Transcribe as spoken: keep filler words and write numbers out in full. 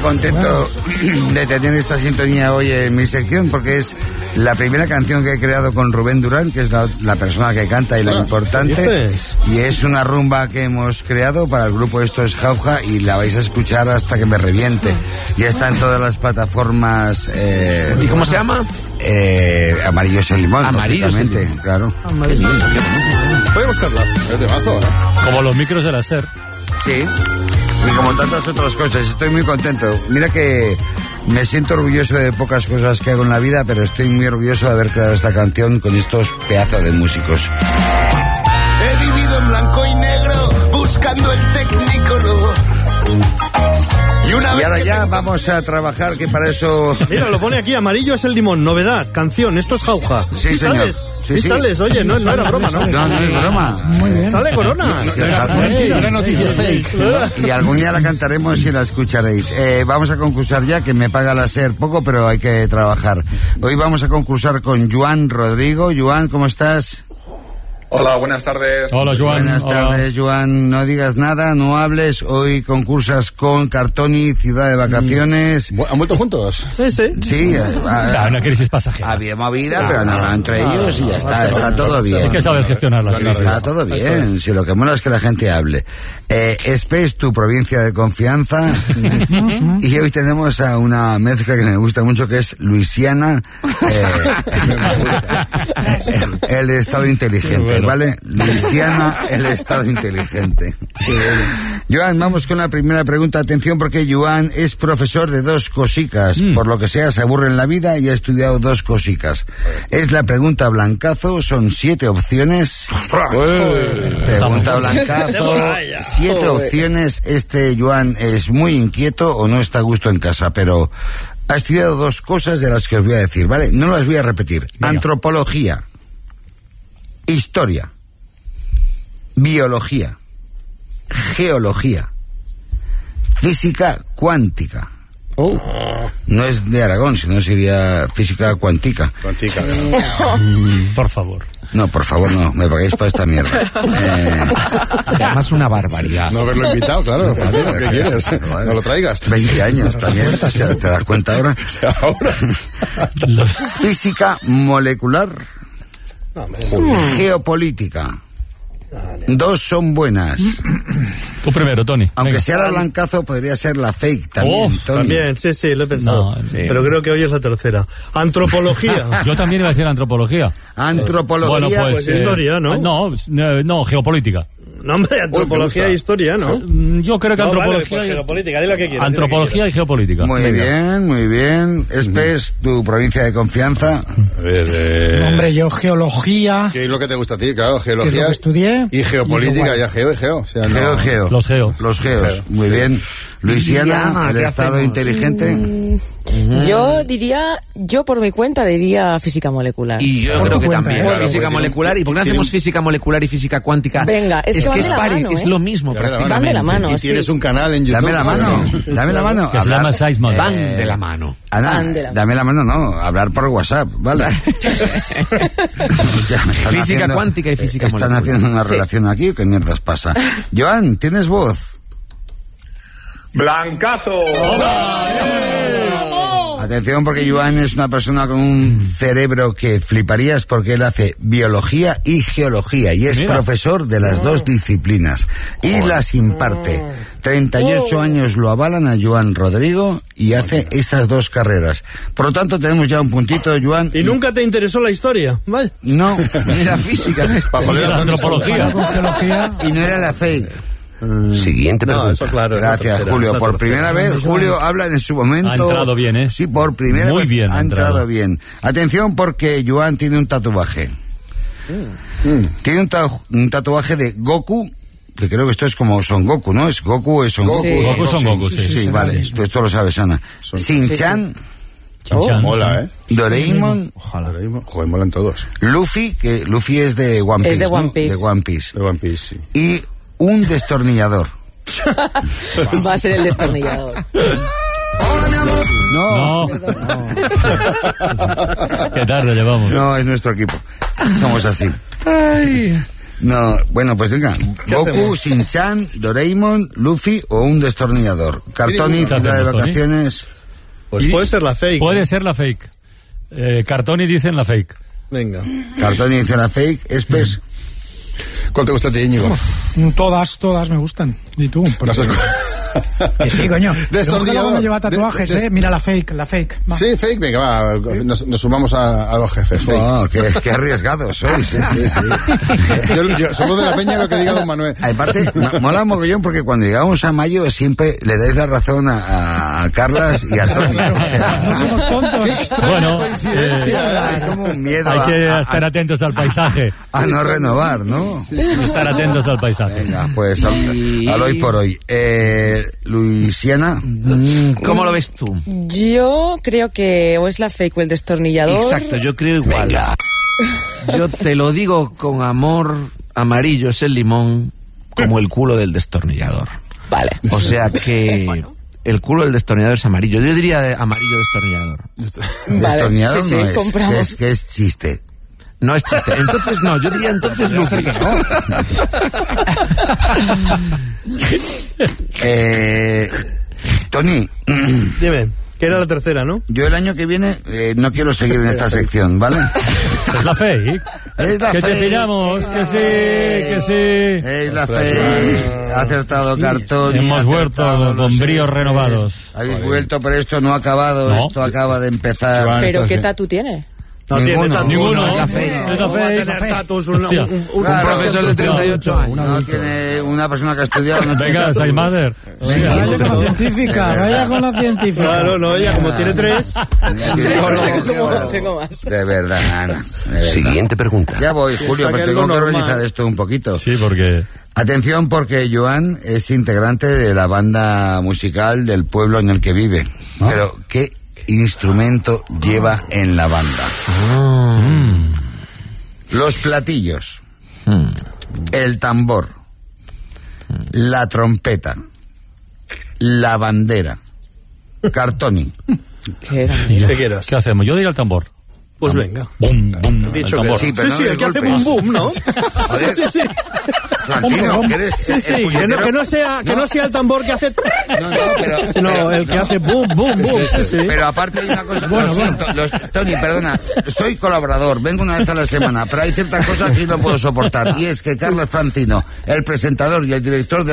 contento de tener esta sintonía hoy en mi sección, porque es la primera canción que he creado con Rubén Durán, que es la, la persona que canta y la importante. Y es una rumba que hemos creado para el grupo Esto es Jauja, y la vais a escuchar hasta que me reviente. Ya está en todas las plataformas. Eh, ¿Y cómo se llama? Eh, Amarillos en Limón, prácticamente, claro. Amarillos. Voy a buscarla. Es de mazo, ¿eh? Como los micros de la SER. Sí. Y como tantas otras cosas, estoy muy contento. Mira que me siento orgulloso de pocas cosas que hago en la vida, pero estoy muy orgulloso de haber creado esta canción con estos pedazos de músicos. He vivido en blanco y negro, buscando el Technicolor. Y, una y ahora ya te... vamos a trabajar, que para eso... Mira, lo pone aquí, Amarillo es el limón, novedad, canción, esto es Jauja. Sí, ¿Sí señor. sales? Sí, ¿Sí, sí. sales? Oye, no, no era broma, ¿no? No, no es broma. Muy bien. Sale Corona. Era noticia fake. Y algún día la cantaremos y la escucharéis. Eh, vamos a concursar ya, que me paga la SER poco, pero hay que trabajar. Hoy vamos a concursar con Joan Rodrigo. Joan, ¿cómo estás? Hola, buenas tardes. Hola, Joan. Buenas Hola. tardes, Joan. No digas nada, no hables. Hoy concursas con Cartoni, Ciudad de Vacaciones. ¿Han vuelto juntos? Sí, sí. Sí. O sea, una crisis pasajera. Había movida, pero han hablado entre ellos y ya está. Está todo bien. Hay que saber gestionar la crisis. Está todo bien. Si lo que mola es que la gente hable. Eh, Espe es tu provincia de confianza. Y hoy tenemos a una mezcla que me gusta mucho, que es Luisiana. Eh, el estado inteligente. ¿Vale? Luisiana, el estado inteligente. Joan, vamos con la primera pregunta. Atención, porque Joan es profesor de dos cosicas. Mm. Por lo que sea, se aburre en la vida y ha estudiado dos cosicas. Es la pregunta blancazo, son siete opciones. Pregunta blancazo, siete opciones. Este Joan es muy inquieto o no está a gusto en casa, pero ha estudiado dos cosas de las que os voy a decir, ¿vale? No las voy a repetir. Venga. Antropología, historia, biología, geología, física cuántica. Oh. No es de Aragón, sino sería física cuántica. Cuántica. Por favor. No, por favor, no, me pagáis para esta mierda. Eh... Además, una barbaridad. No haberlo invitado, claro. Fácil, ¿qué quieres? No lo traigas. veinte años también, ¿te das cuenta ahora? Ahora. Física molecular, hmm. geopolítica. Dos son buenas. Tú primero, Tony. Aunque Venga. sea la blancazo, podría ser la fake también, Oh, Tony. También, sí, sí, lo he pensado. No, sí. Pero creo que hoy es la tercera. Antropología. Yo también iba a decir antropología. Antropología. Bueno, pues, pues historia, ¿no? No, no, geopolítica. No, hombre, antropología e historia, ¿no? Yo creo que no, antropología... Vale, pues geopolítica, di lo que quieras. Antropología que y geopolítica. Muy Venga. bien, muy bien. Espes, tu provincia de confianza. A ver, eh... Hombre, yo geología... ¿Qué es lo que te gusta a ti? Claro, geología. ¿Qué es lo que estudié? Y geopolítica, ya geo y geo. O sea, no... Geo, geo. Los geos. Los geos, Geo. muy bien. Luisiana, Ya, el ¿qué estado hacemos? inteligente. Mm, yo diría, yo por mi cuenta diría física molecular. Y yo Por creo tu que cuenta, también. ¿eh? Claro, Física porque molecular. ¿Y por qué no tiene- hacemos física molecular y física cuántica? Venga, es que van que de es la pari- mano, es ¿eh? lo mismo, Ya de la mano. prácticamente. Van de la mano. Y tienes sí. un canal en YouTube. Dame la mano, dame la mano. Que se llama Seismos. Van de la mano. Ana, Van de la mano. dame la mano, no, hablar por WhatsApp, ¿vale? Ya, me están Física haciendo- cuántica y física Están molecular. haciendo una Sí. relación aquí, ¿qué mierdas pasa? Joan, ¿tienes voz? ¡Blancazo! Atención, porque Joan es una persona con un cerebro que fliparías, porque él hace biología y geología y es Mira. profesor de las dos disciplinas y las imparte. treinta y ocho años lo avalan a Joan Rodrigo y hace estas dos carreras. Por lo tanto, tenemos ya un puntito, Joan. Y nunca te interesó la historia, ¿vale? No, Era física. Para joder a La Tony. antropología. Con geología... y no era la fake. Siguiente No, pregunta. eso claro. es la Gracias, tercera, Julio. la Por tercera. primera vez, Julio habla en su momento. Ha entrado bien, ¿eh? Sí, por primera Muy vez bien ha ha entrado. entrado. bien. Atención, porque Joan tiene un tatuaje. Mm. Tiene un, ta- un tatuaje de Goku, que creo que esto es como Son Goku, ¿no? Es Goku, es Son Goku. Sí. Goku son Goku, sí. Sí, vale, esto, esto lo sabes, Ana. Son- Shin-Chan, Chan-chan. Mola, ¿eh? Doraemon, Ojalá. Joder, molan todos. Luffy, que Luffy es de One Piece, Es de ¿no? One Piece. De One Piece. De One Piece, sí. Y un destornillador. Va a ser el destornillador. No, No. Qué tarde llevamos. no, es nuestro equipo. Somos así. No, bueno, pues venga. Goku, Shin-Chan, Doraemon, Luffy o un destornillador. Cartoni, ¿Qué ciudad de hacemos, Tony? vacaciones. Pues puede ser la fake. Puede ser la fake. Eh, Cartoni dicen la fake. Venga. Cartoni dice la fake. Espes. ¿Cuál te gusta a ti, Íñigo? Todas, todas me gustan. ¿Y tú? Las has- Que sí, coño. Destornillador. Pero luego me lleva tatuajes, De- de- ¿eh? Mira la fake, la fake. Va. Sí, fake, venga, va, nos, nos sumamos a, a dos jefes. Fake. Oh, qué, qué arriesgados sois. Sí, sí, sí. Yo, yo, somos de la peña lo que diga don Manuel. Aparte, mo- mola mogollón porque cuando llegamos a mayo siempre le dais la razón a, a Carlas y a Tony. O sea, No somos tontos. Bueno, hay eh, como un miedo hay que a, a- estar atentos al paisaje. a no renovar, ¿no? Estar atentos al paisaje. Venga, pues al, al hoy por hoy. Eh, Luisiana. ¿Cómo lo ves tú? Yo creo que o es la fake o el destornillador. Exacto, yo creo igual. Yo te lo digo con amor, amarillo es el limón, como el culo del destornillador. Vale. O sea que el culo del destornillador es amarillo. Yo diría de amarillo destornillador. Vale. Destornillador Sí, sí, no es, compramos. que es, que es chiste. No es chiste. Entonces no, yo diría entonces Luffy. Eh, Tony, Dime, que era la tercera, ¿no? yo el año que viene eh, no quiero seguir en esta sección, ¿vale? Es la fake. Es la Que te fake. pillamos, que sí, que sí. Es la fe, ha acertado Cartón. Hemos vuelto con bríos renovados. Habéis vuelto, pero esto no ha acabado, No. esto acaba de empezar. Joan, Pero estás ¿qué bien. tatu tiene? No Ninguno. tiene tatu. Ninguno. Es la Es fake. la ¿Cómo va a fake. tener tatus un, Hostia. un, un- un Claro, Profesor de treinta y ocho años. No tiene una persona que ha estudiado. No tiene Venga, tatu. Sai Mother. Venga, Vaya con la científica, vaya con la científica. Claro, no, ella como tiene tres. ¿Cómo tengo más? De verdad, Ana. De verdad. Siguiente pregunta. Ya voy, Julio, Saque pero algo tengo que normal. organizar esto un poquito. Sí, porque... Atención, porque Joan es integrante de la banda musical del pueblo en el que vive. Pero, ¿qué instrumento lleva en la banda? Los platillos, el tambor, la trompeta, la bandera, Cartoni. ¿Qué era? ¿Y ya? ¿Qué quieras? ¿Qué hacemos? Yo diría el tambor. Pues venga. Bum, bum, Dicho el que tambor. Sí, pero sí, no sí, de el que hace golpes. boom boom, ¿no? Sí, sí, sí. Francino, que eres Sí, el sí, que no, puñetero- que no sea, que no sea el tambor que hace. No, no, pero... No, pero- el que hace boom boom boom. Sí, sí. Pero aparte hay una cosa, lo siento, los- Tony, perdona, soy colaborador, vengo una vez a la semana, pero hay ciertas cosas que no puedo soportar, y es que Carlos Francino, el presentador y el director de